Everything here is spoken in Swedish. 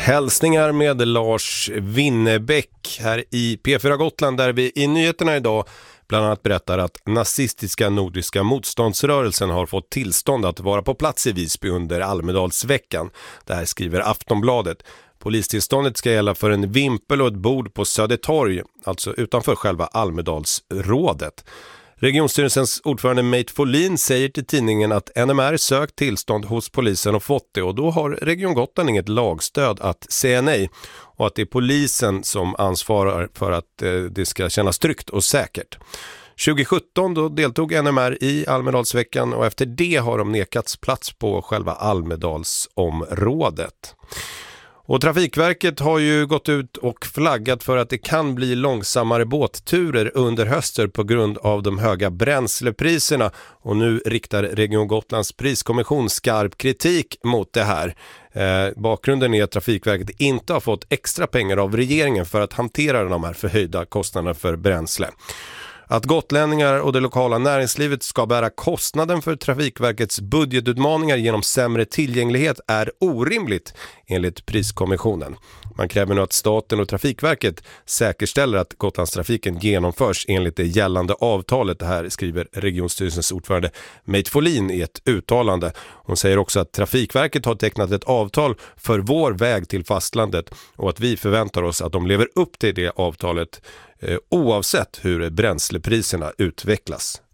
Hälsningar med Lars Winnerbäck här i P4 Gotland, där vi i nyheterna idag bland annat berättar att nazistiska nordiska motståndsrörelsen har fått tillstånd att vara på plats i Visby under Almedalsveckan. Det här skriver Aftonbladet. Polistillståndet ska gälla för en vimpel och ett bord på Södertorg, alltså utanför själva Almedalsrådet. Regionstyrelsens ordförande Mate Folin säger till tidningen att NMR sökt tillstånd hos polisen och fått det, och då har Region Gotland inget lagstöd att säga nej, och att det är polisen som ansvarar för att det ska kännas tryggt och säkert. 2017 då deltog NMR i Almedalsveckan, och efter det har de nekats plats på själva Almedalsområdet. Och Trafikverket har ju gått ut och flaggat för att det kan bli långsammare båtturer under hösten på grund av de höga bränslepriserna. Och nu riktar Region Gotlands priskommission skarp kritik mot det här. Bakgrunden är att Trafikverket inte har fått extra pengar av regeringen för att hantera de här förhöjda kostnaderna för bränsle. Att gotlänningar och det lokala näringslivet ska bära kostnaden för Trafikverkets budgetutmaningar genom sämre tillgänglighet är orimligt, enligt priskommissionen. Man kräver nu att staten och Trafikverket säkerställer att Gotlandstrafiken genomförs enligt det gällande avtalet. Det här skriver regionstyrelsens ordförande Mate Folin i ett uttalande. Hon säger också att Trafikverket har tecknat ett avtal för vår väg till fastlandet, och att vi förväntar oss att de lever upp till det avtalet oavsett hur bränslepriserna utvecklas.